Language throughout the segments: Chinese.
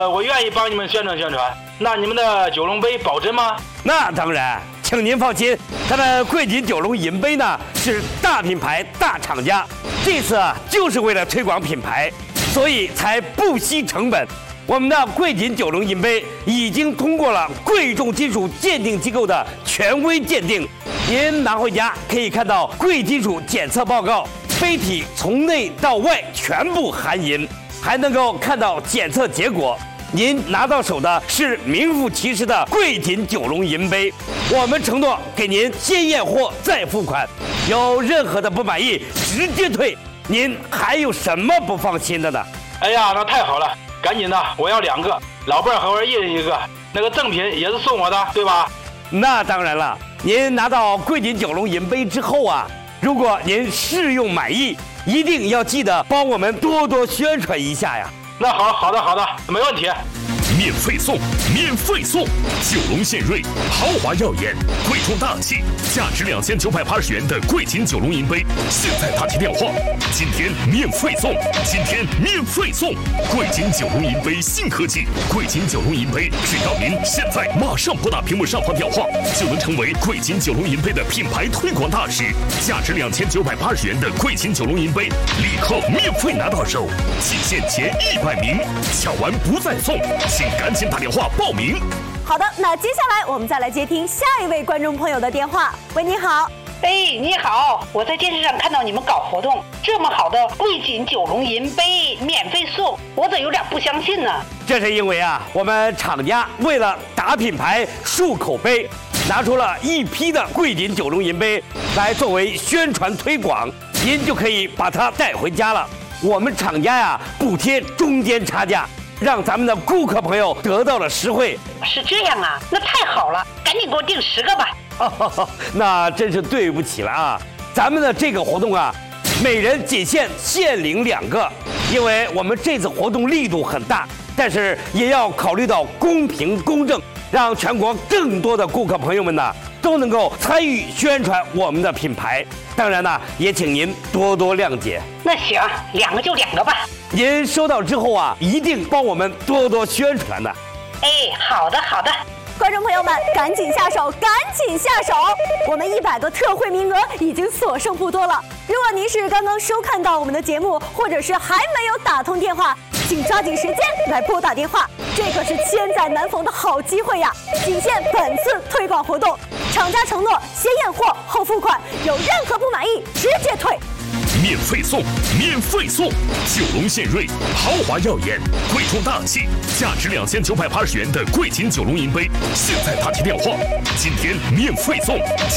我愿意帮你们宣传宣传。那你们的九龙杯保真吗？ 那当然，请您放心，咱们贵锦九龙银杯呢是大品牌、大厂家，这次就是为了推广品牌，所以才不惜成本。我们的贵锦九龙银杯已经通过了贵重金属鉴定机构的权威鉴定，您拿回家可以看到贵金属检测报告，杯体从内到外全部含银，还能够看到检测结果。您拿到手的是名副其实的贵锦九龙银杯，我们承诺给您先验货再付款，有任何的不满意直接退，您还有什么不放心的呢？ 哎呀，那太好了，赶紧的，我要2个，老伴儿和我一人1个，那个赠品也是送我的，对吧？ 那当然了，您拿到贵锦九龙银杯之后啊，如果您试用满意，一定要记得帮我们多多宣传一下呀。 那好的，没问题。 免费送，九龙献瑞，豪华耀眼，贵重大气，价值2980元的贵锦九龙银杯，现在打起电话，今天免费送，贵锦九龙银杯新科技，贵锦九龙银杯，只要您现在马上拨打屏幕上方电话，就能成为贵锦九龙银杯的品牌推广大使，价值2980元的贵锦九龙银杯，立刻免费拿到手，仅限前100名，抢完不再送，请赶紧打电话报名。 好的，那接下来我们再来接听下一位观众朋友的电话。喂，你好。 哎，你好，我在电视上看到你们搞活动，这么好的贵锦九龙银杯免费送，我怎有点不相信呢？ 这是因为啊，我们厂家为了打品牌、树口碑，拿出了一批的贵锦九龙银杯来作为宣传推广，您就可以把它带回家了。我们厂家呀，不贴中间差价，让咱们的顾客朋友得到了实惠。 是这样啊，那太好了，赶紧给我订10个吧。 那真是对不起了啊！咱们的这个活动啊，每人仅限领2个，因为我们这次活动力度很大，但是也要考虑到公平公正，让全国更多的顾客朋友们呢都能够参与宣传我们的品牌。当然呢，也请您多多谅解。 那行，2个就2个吧。 您收到之后啊，一定帮我们多多宣传的。 哎，好的。 观众朋友们，赶紧下手！我们100个特惠名额已经所剩不多了。如果您是刚刚收看到我们的节目，或者是还没有打通电话，请抓紧时间来拨打电话，这可是千载难逢的好机会呀！仅限本次推广活动，厂家承诺先验货后付款，有任何不满意直接退。 免费送，九龙献瑞，豪华耀眼，贵重大气，价值2980元的贵锦九龙银杯，现在打起电话，今天免费送，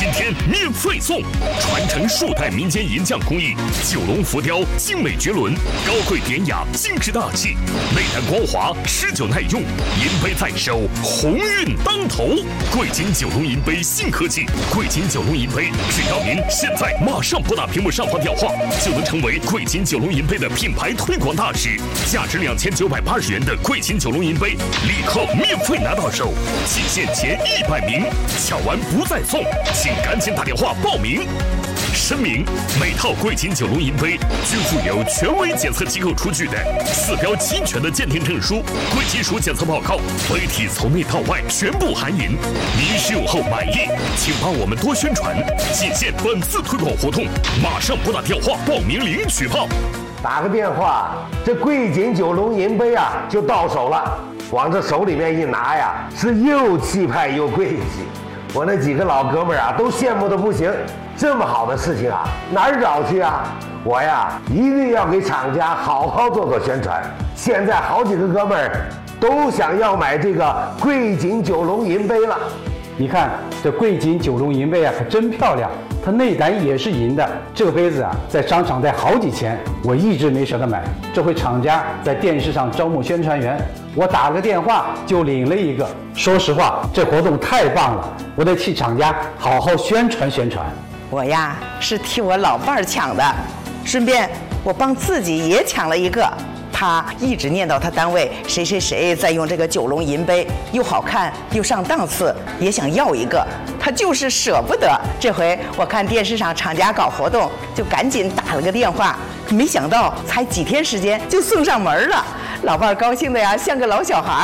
传承数代民间银匠工艺，九龙浮雕精美绝伦，高贵典雅，精致大气，内弹光滑，持久耐用，银杯在手，鸿运当头。贵锦九龙银杯新科技，贵锦九龙银杯，只要您现在马上拨打屏幕上方电话，就能成为贵锦九龙银杯的品牌推广大使，价值2980元的贵锦九龙银杯，立刻免费拿到手，仅限前100名，抢完不再送，请赶紧打电话报名。声明：每套贵锦九龙银杯均附有权威检测机构出具的4标齐全的鉴定证书、贵金属检测报告，杯体从内到外全部含银。您使用后满意，请帮我们多宣传，仅限本次推广活动，马上拨打电话报名领取炮。 打个电话，这贵锦九龙银杯啊就到手了，往这手里面一拿呀，是又气派又贵气。我那几个老哥们儿啊，都羡慕的不行。这么好的事情啊，哪儿找去啊？我呀，一定要给厂家好好做做宣传。现在好几个哥们儿都想要买这个贵锦九龙银杯了。 你看这贵锦九龙银杯啊，可真漂亮，它内胆也是银的。这个杯子啊，在商场得好几千，我一直没舍得买。这回厂家在电视上招募宣传员，我打了个电话就领了一个。说实话，这活动太棒了，我得替厂家好好宣传宣传。 我呀是替我老伴儿抢的，顺便我帮自己也抢了一个。他一直念叨他单位谁谁谁在用这个九龙银杯，又好看又上档次，也想要一个，他就是舍不得。这回我看电视上厂家搞活动，就赶紧打了个电话，没想到才几天时间就送上门了。 老伴儿高兴的呀，像个老小孩。